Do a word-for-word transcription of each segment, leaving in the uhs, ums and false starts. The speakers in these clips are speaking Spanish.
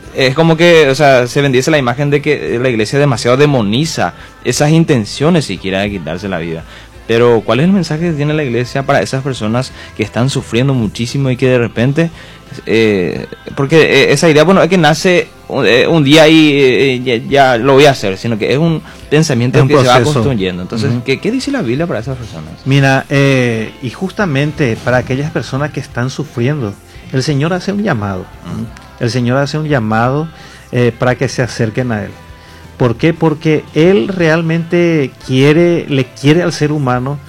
es como que, o sea, se bendice la imagen de que la iglesia demasiado demoniza esas intenciones siquiera de quitarse la vida. Pero ¿cuál es el mensaje que tiene la iglesia para esas personas que están sufriendo muchísimo y que de repente, eh, porque esa idea, bueno, es que nace un, un día y eh, ya, ya lo voy a hacer, sino que es un pensamiento es un que proceso. Se va construyendo. Entonces, uh-huh. ¿qué, ¿qué dice la Biblia para esas personas? Mira, eh, y justamente para aquellas personas que están sufriendo, el Señor hace un llamado. Uh-huh. El Señor hace un llamado eh, para que se acerquen a Él. ¿Por qué? Porque Él realmente quiere, le quiere al ser humano,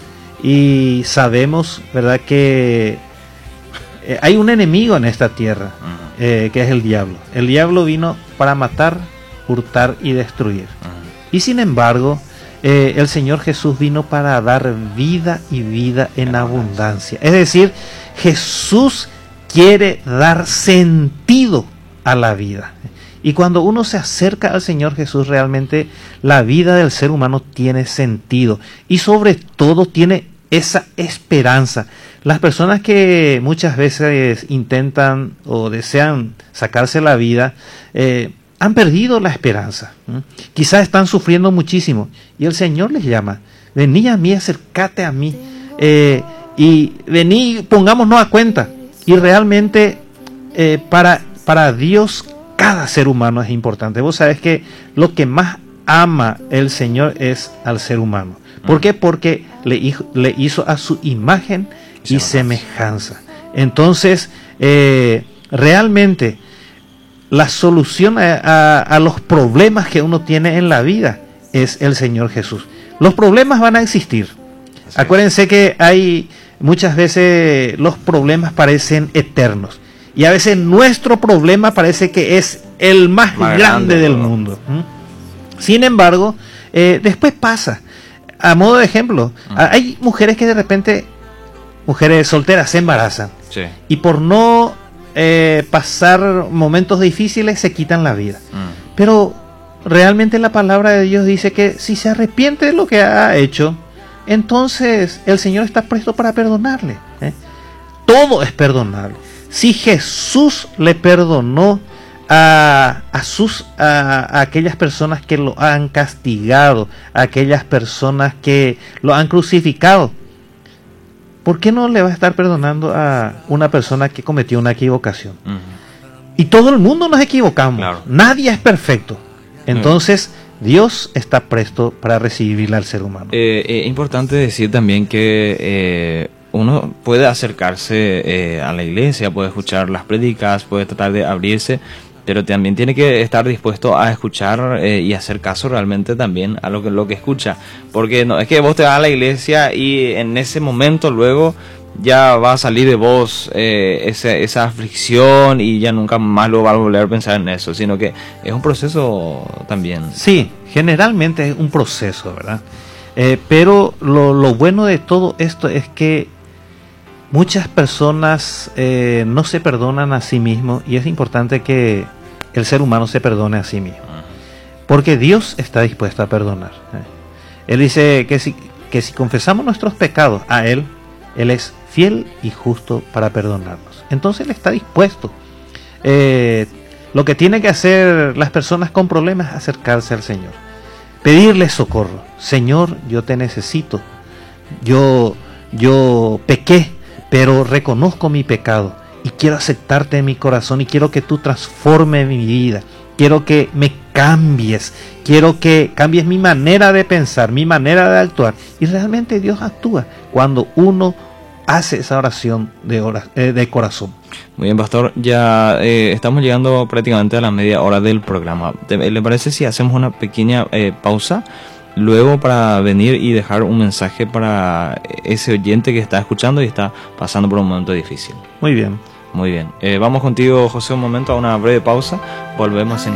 y sabemos, ¿verdad?, que eh, hay un enemigo en esta tierra, uh-huh. eh, que es el diablo. El diablo vino para matar, hurtar y destruir. Uh-huh. Y sin embargo, eh, el Señor Jesús vino para dar vida y vida en abundancia. Es decir, Jesús quiere dar sentido a la vida. Y cuando uno se acerca al Señor Jesús, realmente la vida del ser humano tiene sentido. Y sobre todo tiene esa esperanza. Las personas que muchas veces intentan o desean sacarse la vida, eh, han perdido la esperanza. ¿Mm? Quizás están sufriendo muchísimo. Y el Señor les llama: vení a mí, acércate a mí. Eh, y vení, pongámonos a cuenta. Y realmente eh, para, para Dios, cada ser humano es importante. Vos sabés que lo que más ama el Señor es al ser humano. ¿Por qué? Porque le hizo, le hizo a su imagen y semejanza. Entonces, eh, realmente, la solución a, a, a los problemas que uno tiene en la vida es el Señor Jesús. Los problemas van a existir. Acuérdense que hay muchas veces los problemas parecen eternos. Y a veces nuestro problema parece que es el más, más grande, grande del mundo. ¿Mm? Sin embargo, eh, después pasa. A modo de ejemplo, uh-huh. hay mujeres que de repente, mujeres solteras, se embarazan. Sí. Y por no eh, pasar momentos difíciles, se quitan la vida. Uh-huh. Pero realmente la palabra de Dios dice que si se arrepiente de lo que ha hecho, entonces el Señor está presto para perdonarle. ¿eh? Todo es perdonable. Si Jesús le perdonó a, a, sus, a, a aquellas personas que lo han castigado, a aquellas personas que lo han crucificado, ¿por qué no le va a estar perdonando a una persona que cometió una equivocación? Uh-huh. Y todo el mundo nos equivocamos, claro. Nadie es perfecto. Entonces, uh-huh. Dios está presto para recibirle al ser humano. Es eh, eh, importante decir también que Eh... uno puede acercarse eh, a la iglesia, puede escuchar las prédicas, puede tratar de abrirse, pero también tiene que estar dispuesto a escuchar eh, y hacer caso realmente también a lo que, lo que escucha. Porque no es que vos te vas a la iglesia y en ese momento luego ya va a salir de vos eh, esa, esa aflicción y ya nunca más lo va a volver a pensar en eso, sino que es un proceso también. Sí, generalmente es un proceso, ¿verdad? Eh, pero lo, lo bueno de todo esto es que muchas personas eh, no se perdonan a sí mismos, y es importante que el ser humano se perdone a sí mismo, porque Dios está dispuesto a perdonar. Él dice que si, que si confesamos nuestros pecados a Él, Él es fiel y justo para perdonarnos. Entonces Él está dispuesto. Eh, lo que tienen que hacer las personas con problemas es acercarse al Señor, pedirle socorro. Señor, yo te necesito. Yo, yo pequé, pero reconozco mi pecado y quiero aceptarte en mi corazón y quiero que tú transformes mi vida. Quiero que me cambies, quiero que cambies mi manera de pensar, mi manera de actuar. Y realmente Dios actúa cuando uno hace esa oración de, hora, eh, de corazón. Muy bien, pastor, ya eh, estamos llegando prácticamente a la media hora del programa. ¿Le parece si hacemos una pequeña eh, pausa? Luego para venir y dejar un mensaje para ese oyente que está escuchando y está pasando por un momento difícil. Muy bien. Muy bien. Eh, vamos contigo, José, un momento a una breve pausa. Volvemos en